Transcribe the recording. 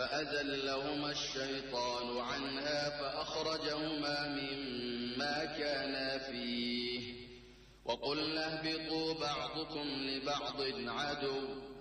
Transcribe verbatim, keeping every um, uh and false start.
فأزلهما الشيطان عنها فأخرجهما مما كانا فيه وقلنا اهبطوا بعضكم لبعض عدو